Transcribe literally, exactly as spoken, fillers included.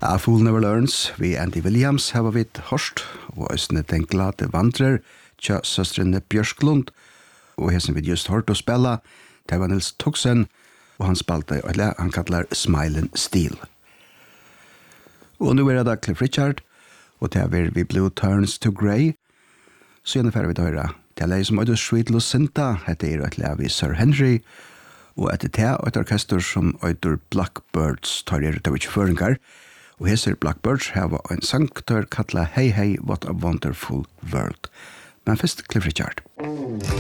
A Fool Never Learns, vi Andy Williams har vi hørt, og østene den glade vandrer, tja søstrene Bjørsklund, og her som vi just hørt å spille, det var Nils Tuxen, og han spalte, eller han kallar Smiling Steel. Og nå er det Cliff Richard, og det er vi Blue Turns to Grey, så gjerne fer vi til høyre. Det er leie som øyde Sweet Lucinda, hette er et leie vi Sir Henry, og etter det er et orkester som øyder Blackbirds, tar er det ikke føringer, og her ser Blackbirds har en sangtør kallet Hey Hey What a Wonderful World. Men først Cliff Richard.